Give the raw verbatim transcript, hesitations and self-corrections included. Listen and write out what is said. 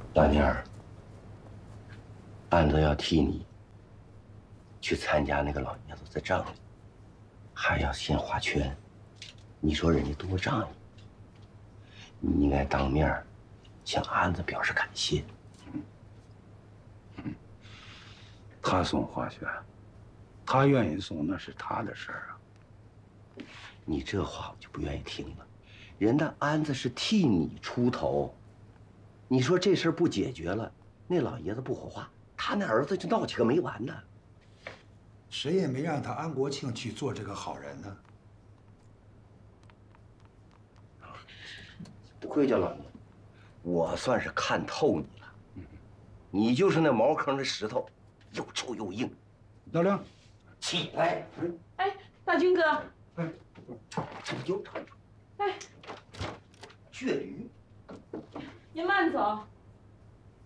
老蔫儿，安子要替你去参加那个老爷子的葬礼，还要先画圈。你说人家多仗义，你应该当面向安子表示感谢。 他送花圈，他愿意送那是他的事儿啊。 你这话我就不愿意听了。人家安子是替你出头，你说这事儿不解决了，那老爷子不火化，他那儿子就闹起个没完呢。 谁也没让他安国庆去做这个好人呢。 不愧叫老爷，我算是看透你了。你就是那茅坑的石头，又臭又硬。 老梁， 起来！ 哎，大军哥， 哎，这不就成？ 哎， 血驴。 您慢走。